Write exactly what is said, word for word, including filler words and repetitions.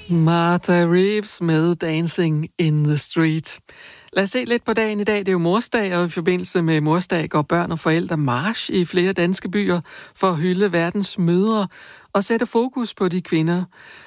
Martha Reeves med Dancing in the Street. Lad os se lidt på dagen i dag. Det er jo morsdag, og i forbindelse med morsdag går børn og forældre march i flere danske byer for at hylde verdens mødre og sætte fokus på de kvinder,